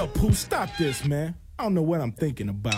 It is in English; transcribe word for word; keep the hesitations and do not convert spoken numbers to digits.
Yo, Pooh, stop this, man. I don't know what I'm thinking about.